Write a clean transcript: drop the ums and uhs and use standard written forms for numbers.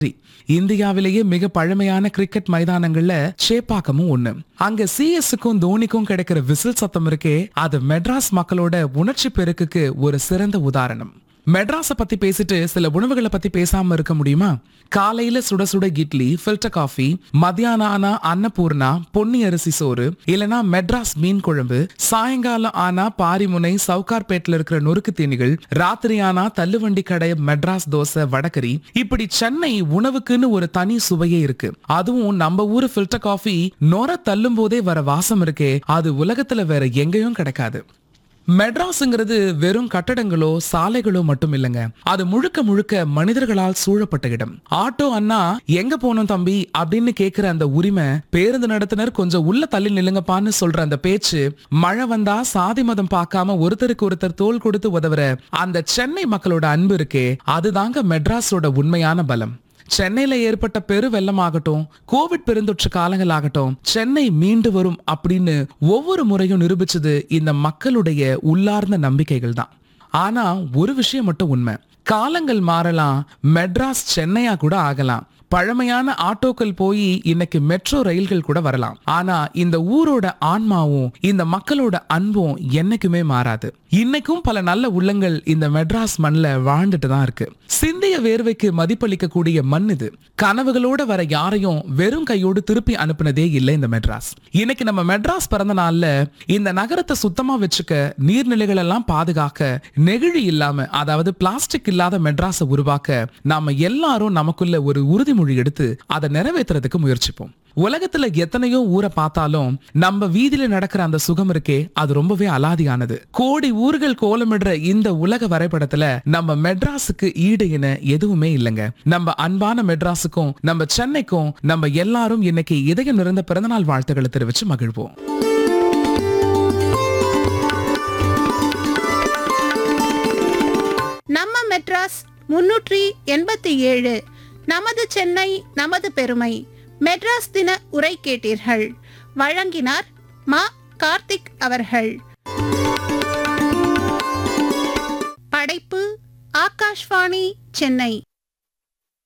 இந்தியாவிலேயே மிக பழமையான கிரிக்கெட் மைதானங்கள்ல சேப்பாக்கமும் ஒண்ணு. அங்க சிஎஸ்க்கும் தோனிக்கும் கிடைக்கிற விசில் சத்தம் இருக்கே, அது மெட்ராஸ் மக்களோட உணர்ச்சி பெருக்குக்கு ஒரு சிறந்த உதாரணம். மெட்ராஸ பத்தி பேசிட்டு சில உணவுகளை பத்தி பேசாம இருக்க முடியுமா? காலையில சுட சுட இட்லி, ஃபில்டர் காஃபி, மத்தியானம் ஆனா அன்னபூர்ணா பொன்னி அரிசி சோறு, இல்லனா மெட்ராஸ் மீன் குழம்பு, சாயங்காலம் ஆனா பாரிமுனை சவுகார்பேட்ல இருக்கிற நொறுக்கு தீனிகள், ராத்திரி ஆனா தள்ளுவண்டி கடை மெட்ராஸ் தோசை வடகரி. இப்படி சென்னை உணவுக்குன்னு ஒரு தனி சுவையே இருக்கு. அதுவும் நம்ம ஊரு ஃபில்டர் காஃபி நொர தள்ளும் போதே வர வாசம் இருக்கே, அது உலகத்துல வேற எங்கேயும் கிடைக்காது. மெட்ராஸ்ங்கிறது வெறும் கட்டடங்களோ சாலைகளோ மட்டும் இல்லைங்க, அது முழுக்க முழுக்க மனிதர்களால் சூழப்பட்ட இடம். ஆட்டோ அண்ணா எங்க போனோம் தம்பி அப்படின்னு கேக்குற அந்த உரிமை, பேருந்து நடத்துனர் கொஞ்சம் உள்ள தள்ளி நில்லுங்கப்பான்னு சொல்ற அந்த பேச்சு, மழை வந்தா சாதி மதம் பார்க்காம ஒருத்தருக்கு ஒருத்தர் தோள் கொடுத்து உதவுற அந்த சென்னை மக்களோட அன்பு இருக்கே, அதுதாங்க மெட்ராஸோட உண்மையான பலம். சென்னையில ஏற்பட்ட பெரு வெள்ளமாகட்டும், கோவிட் பெருந்தொற்று காலங்களாகட்டும், சென்னை மீண்டு வரும் அப்படின்னு ஒவ்வொரு முறையும் நிரூபிச்சது இந்த மக்களுடைய உள்ளார்ந்த நம்பிக்கைகள் தான். ஆனா ஒரு விஷயம் மட்டும் உண்மை, காலங்கள் மாறலாம், மெட்ராஸ் சென்னையா கூட ஆகலாம், பழமையான ஆட்டோக்கள் போய் இன்னைக்கு மெட்ரோ ரயில்கள் கூட வரலாம். ஆனா இந்த ஊரோட ஆன்மாவும் இந்த மக்களோட அன்பும் என்னைக்குமே மாறாது. இன்னைக்கும் பல நல்ல உள்ளங்கள் இந்த மெட்ராஸ் மண்ல வாழ்ந்துட்டு தான் இருக்கு. சிந்திய வேர்வைக்கு மதிப்பளிக்க கூடிய மண் இது. கனவுகளோட வர யாரையும் வெறும் கையோடு திருப்பி அனுப்புனதே இல்லை இந்த மெட்ராஸ். இன்னைக்கு நம்ம மெட்ராஸ் பிறந்த நாள்ல இந்த நகரத்தை சுத்தமா வச்சுக்க, நீர்நிலைகள் எல்லாம் பாதுகாக்க, நெகிழி இல்லாம அதாவது பிளாஸ்டிக் இல்லாத மெட்ராஸை உருவாக்க நாம எல்லாரும் நமக்குள்ள ஒரு உறுதிமொழி எடுத்து அதை நிறைவேற்றுறதுக்கு முயற்சிப்போம். உலகத்துல எத்தனையோ ஊரை பார்த்தாலும் நம்ம வீதியில நடக்கிற அந்த சுகம் இருக்கே, அது ரொம்பவே அலாதியானது. கோடி ஊர்கள் கோலமிடுற இந்த உலக வரைபடத்துல நம்ம மெட்ராஸுக்கு ஈடு என எதுவுமே இல்லைங்க. நம்ம அன்பான மெட்ராஸுக்கும் நம்ம சென்னைக்கும் நம்ம எல்லாரும் இன்னைக்கு இதயம் நிறைந்த பிறந்தநாள் வாழ்த்துக்களை தெரிவிச்சு மகிழ்வோம். நம்ம மெட்ராஸ் 387, நமது சென்னை நமது பெருமை. மெட்ராஸ் தின உரை கேட்டீர்கள். வழங்கினார் மா. கார்த்திக் அவர்கள். படைப்பு ஆகாஷ்வாணி சென்னை.